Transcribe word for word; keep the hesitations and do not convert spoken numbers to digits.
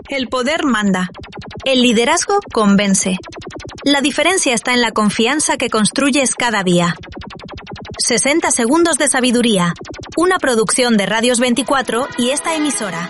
El poder manda. El liderazgo convence. La diferencia está en la confianza que construyes cada día. sesenta segundos de sabiduría. Una producción de Radios veinticuatro y esta emisora.